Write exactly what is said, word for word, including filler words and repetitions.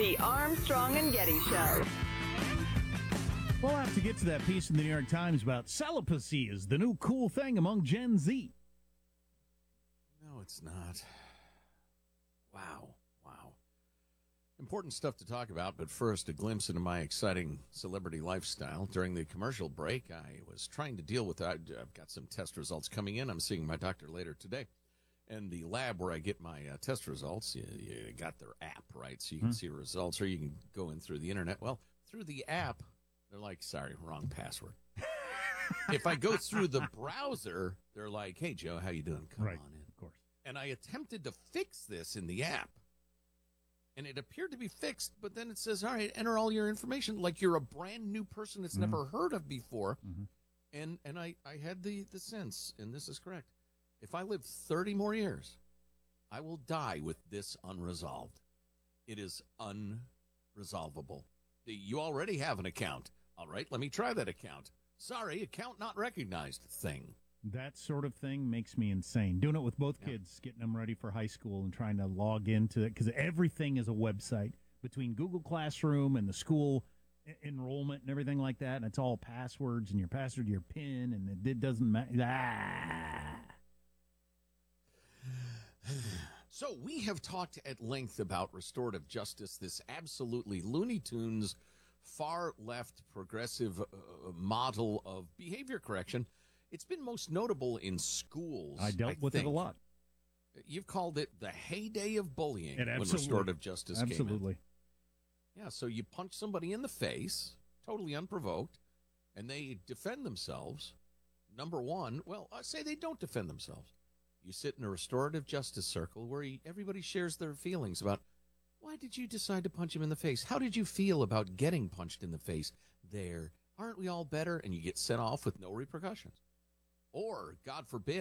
The Armstrong and Getty Show. We'll have to get to that piece in the New York Times about celibacy is the new cool thing among Gen Z. No, it's not. Wow. Wow. Important stuff to talk about, but first, a glimpse into my exciting celebrity lifestyle. During the commercial break, I was trying to deal with that. I've got some test results coming in. I'm seeing my doctor later today. And the lab where I get my uh, test results, you, you got their app, right? So you can hmm. see results, or you can go in through the internet. Well, through the app, they're like, sorry, wrong password. If I go through the browser, they're like, hey, Joe, how you doing? Come right, on in. Of course. And I attempted to fix this in the app. And it appeared to be fixed, but then it says, all right, enter all your information, like you're a brand new person that's mm-hmm. never heard of before. Mm-hmm. And and I, I had the, the sense, and this is correct, if I live thirty more years, I will die with this unresolved. It is unresolvable. You already have an account. All right, let me try that account. Sorry, account not recognized thing. That sort of thing makes me insane. Doing it with both yeah. kids, getting them ready for high school and trying to log into it, because everything is a website between Google Classroom and the school e- enrollment and everything like that, and it's all passwords and your password, your PIN, and it, it doesn't matter. Ah. So we have talked at length about restorative justice, this absolutely Looney Tunes, far-left progressive uh, model of behavior correction. It's been most notable in schools. I dealt I with think. it a lot. You've called it the heyday of bullying it when restorative justice absolutely. came in. Yeah, so you punch somebody in the face, totally unprovoked, and they defend themselves. Number one, well, I say they don't defend themselves. You sit in a restorative justice circle where you, everybody shares their feelings about, why did you decide to punch him in the face? How did you feel about getting punched in the face? There, aren't we all better? And you get sent off with no repercussions. Or, God forbid,